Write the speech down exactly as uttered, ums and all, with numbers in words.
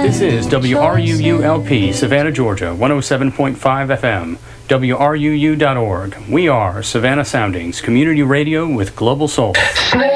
This is W R U U L P, Savannah, Georgia, one oh seven point five F M, W R U U dot org. We are Savannah Soundings, community radio with global soul.